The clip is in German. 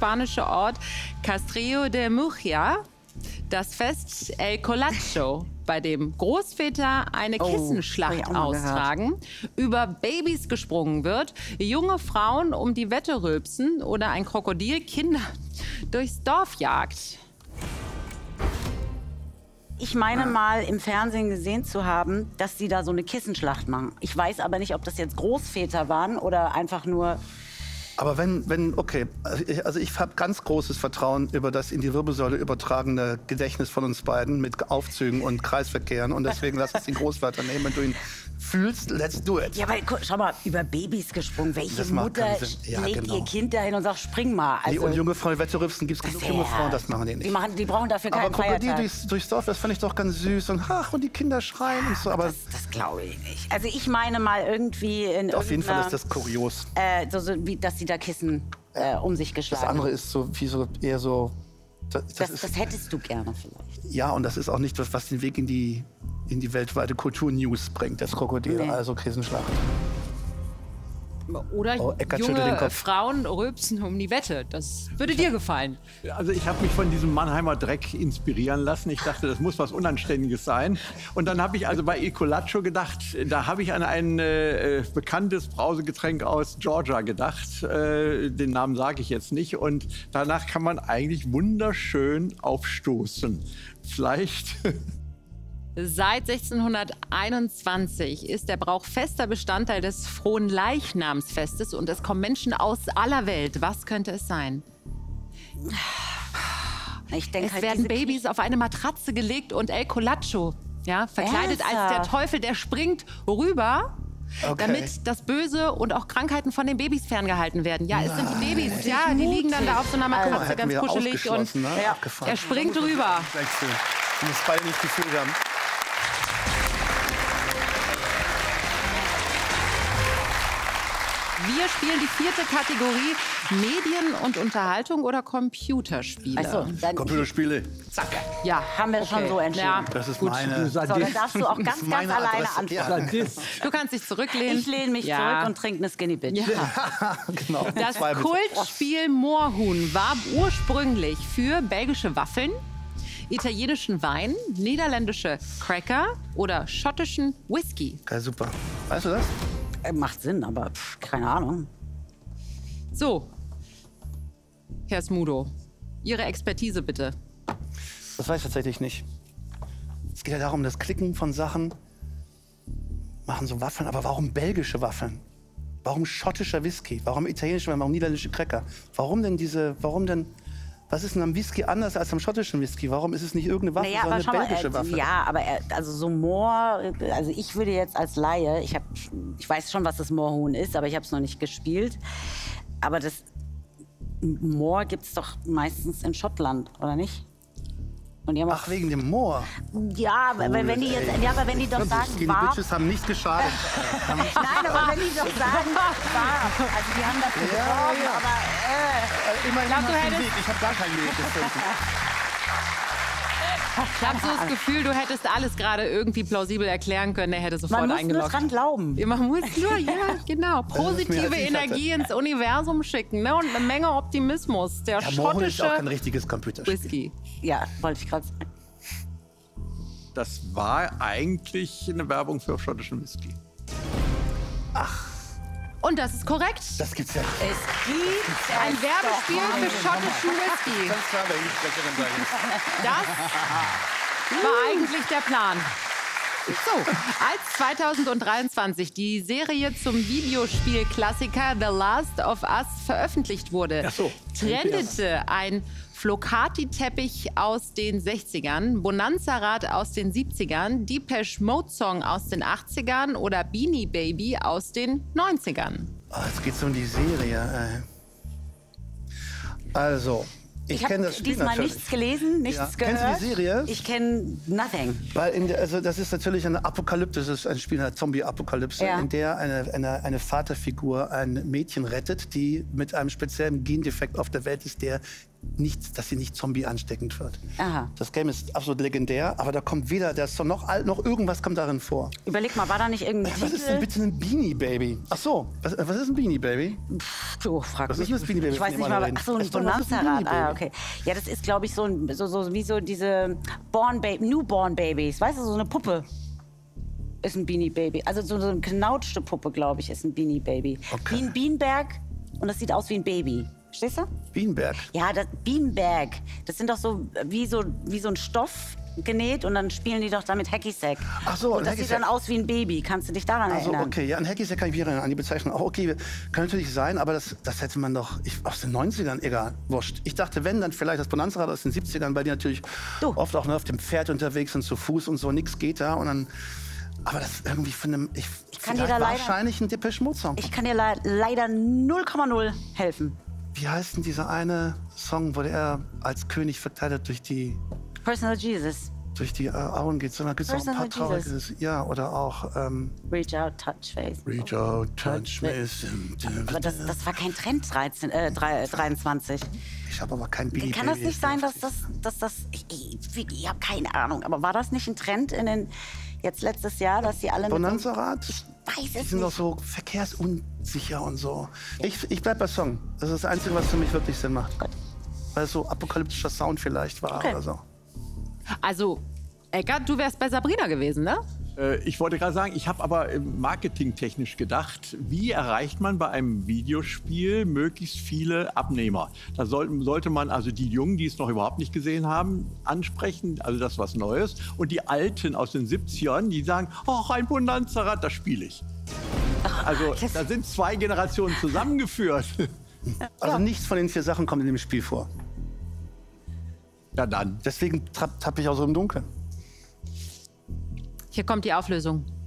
spanische Ort Castelló de Murcia das Fest El Colacho, bei dem Großväter eine Kissenschlacht austragen, über Babys gesprungen wird, junge Frauen um die Wette rülpsen oder ein Krokodil Kinder durchs Dorf jagt. Ich meine mal im Fernsehen gesehen zu haben, dass sie da so eine Kissenschlacht machen. Ich weiß aber nicht, ob das jetzt Großväter waren oder einfach nur... Aber okay, also ich habe ganz großes Vertrauen über das in die Wirbelsäule übertragene Gedächtnis von uns beiden mit Aufzügen und Kreisverkehren. Und deswegen lass uns den Großvater nehmen, wenn du ihn fühlst, let's do it. Ja, aber schau mal, über Babys gesprungen. Welche Mutter legt ihr Kind dahin und sagt, spring mal? Also, und junge Frauen Wetterübsen gibt es genug junge Frauen, das machen die nicht. Die brauchen dafür keinen Feiertag. Aber Krokodil durchs Dorf, das fand ich doch ganz süß. Und und die Kinder schreien und so. Aber das glaube ich nicht. Also ich meine mal irgendwie in auf jeden Fall ist das kurios. Wie, dass sie da Kissen um sich geschlagen haben. Das andere ist so eher so... Das hättest du gerne vielleicht. Ja, und das ist auch nicht das, was den Weg in die weltweite Kulturnews bringt, das Krokodil, also Kissenschlacht. Oder junge Frauen rülpsen um die Wette. Das würde dir gefallen. Also ich habe mich von diesem Mannheimer Dreck inspirieren lassen. Ich dachte, das muss was Unanständiges sein. Und dann habe ich also bei El Colacho gedacht, da habe ich an ein bekanntes Brausegetränk aus Georgia gedacht. Den Namen sage ich jetzt nicht. Und danach kann man eigentlich wunderschön aufstoßen. Vielleicht... Seit 1621 ist der Brauch fester Bestandteil des Fronleichnamsfestes und es kommen Menschen aus aller Welt. Was könnte es sein? Ich denke, es werden Babys auf eine Matratze gelegt und El Colacho, verkleidet als der Teufel, der springt rüber, damit das Böse und auch Krankheiten von den Babys ferngehalten werden. Ja, es sind die Babys, die liegen dann da auf so einer Matratze ganz kuschelig und er springt rüber. Und das beide nicht gefühlt haben. Wir spielen die 4. Kategorie Medien und Unterhaltung oder Computerspiele. Also, Computerspiele. Zack. Ja, haben wir schon so entschieden. Ja. Das ist meine. So, dann darfst du auch ganz alleine antworten. Du kannst dich zurücklehnen. Ich lehne mich zurück und trinke eine Skinny Bitch. Ja. Genau. Das Kultspiel Moorhuhn war ursprünglich für belgische Waffeln, italienischen Wein, niederländische Cracker oder schottischen Whisky. Okay, super. Weißt du das? Macht Sinn, aber keine Ahnung. So, Herr Smudo, Ihre Expertise bitte. Das weiß ich tatsächlich nicht. Es geht ja darum, das Klicken von Sachen machen so Waffeln. Aber warum belgische Waffeln? Warum schottischer Whisky? Warum italienische Wein? Warum niederländische Cracker? Warum denn? Was ist denn am Whisky anders als am schottischen Whisky? Warum ist es nicht irgendeine Waffe, sondern eine belgische Waffe? Ja, aber also so Moor, also ich würde jetzt als Laie, ich weiß schon, was das Moorhuhn ist, aber ich habe es noch nicht gespielt. Aber das Moor gibt es doch meistens in Schottland, oder nicht? Und die haben Ach, wegen dem Moor? Ja, aber wenn die jetzt, aber wenn die doch sagen, Skinny Bitches haben nicht geschadet. Nein, aber wenn die doch sagen, warm. Also die haben das beworben, aber immerhin hast du einen Weg. Ich habe gar keinen Weg gefunden. Ich habe so das Gefühl, du hättest alles gerade irgendwie plausibel erklären können. Er hätte sofort eingeloggt. Man muss nur dran glauben. Man muss nur, genau, positive Energie ins Universum schicken, ne? Und eine Menge Optimismus. Der Moorhuhn ist schottische auch ein richtiges Computerspiel. Whisky. Ja, wollte ich gerade sagen. Das war eigentlich eine Werbung für schottischen Whisky. Ach. Und das ist korrekt. Das gibt's ja nicht. Es gibt ein Werbespiel für schottischen Whisky. Ganz klar, wenn ich Sprecherin sein. Das war eigentlich der Plan. So, als 2023 die Serie zum Videospielklassiker The Last of Us veröffentlicht wurde, trendete ein Flocati-Teppich aus den 60ern, Bonanza-Rad aus den 70ern, Depeche Mode-Song aus den 80ern oder Beanie Baby aus den 90ern. Oh, jetzt geht's um die Serie. Also, ich kenne das Spiel diesmal natürlich. Nichts gelesen, nichts gehört. Kennst du die Serie? Ich kenne nothing. Weil das ist natürlich ein Spiel, eine Zombie-Apokalypse, in der eine Vaterfigur ein Mädchen rettet, die mit einem speziellen Gendefekt auf der Welt ist, der nichts, dass sie nicht Zombie ansteckend wird. Aha. Das Game ist absolut legendär, aber da kommt weder der Song noch irgendwas kommt darin vor. Überleg mal, war da nicht irgendein Was ist denn bitte ein Beanie Baby? Ach so, was ist ein Beanie Baby? Oh, frag Was mich. ist das Beanie Baby? Ich weiß nicht mal. Ach so, ein Bonanza-Rad. Ah, okay. Ja, das ist, glaube ich, wie so diese Newborn Babies. Weißt du, so eine Puppe ist ein Beanie Baby. Also so eine knautschte Puppe, glaube ich, ist ein Beanie Baby. Okay. Wie ein Bienenberg und das sieht aus wie ein Baby. Verstehst du? Bienenberg. Ja, das Bienenberg. Das sind doch so wie so ein Stoff genäht und dann spielen die doch damit Hacky-Sack. Ach so, und das sieht dann aus wie ein Baby. Kannst du dich daran Also, erinnern? okay, ja, ein Hacky-Sack kann ich mich erinnern an die Bezeichnung. Auch okay, kann natürlich sein, aber das hätte man doch aus den 90ern, egal, wurscht. Ich dachte, wenn, dann vielleicht das Bonanza-Rad aus den 70ern, weil die natürlich oft auch auf dem Pferd unterwegs sind, zu Fuß und so, nichts geht da. Und dann, aber das irgendwie von einem, kann dir da leider, wahrscheinlich ein Depeche Mode-Song. Ich kann dir leider 0,0 helfen. Wie heißt denn dieser eine Song, wo der als König verkleidet durch die Personal Jesus. Auen geht? So, da gibt es auch ein paar trauriges. Ja, oder auch Reach out, touch face. Reach out, touch me. Aber das war kein Trend 23. Ich habe aber kein Beanie Kann das nicht sein, dass das... Ich habe keine Ahnung, aber war das nicht ein Trend jetzt letztes Jahr, dass die alle Bonanza-Rad? Ich weiß es Die sind doch so verkehrsunsicher und so. Ich bleib bei Song. Das ist das Einzige, was für mich wirklich Sinn macht. Gut. Weil es so apokalyptischer Sound vielleicht war oder so. Also, Eckart, du wärst bei Sabrina gewesen, ne? Ich wollte gerade sagen, ich habe aber marketingtechnisch gedacht, wie erreicht man bei einem Videospiel möglichst viele Abnehmer? Da sollte man also die Jungen, die es noch überhaupt nicht gesehen haben, ansprechen, also das ist was Neues. Und die Alten aus den 70ern, die sagen, ach, ein Bonanza-Rad, das spiele ich. Also da sind 2 Generationen zusammengeführt. Also nichts von den 4 Sachen kommt in dem Spiel vor. Ja, dann. Deswegen tappe ich auch so im Dunkeln. Hier kommt die Auflösung.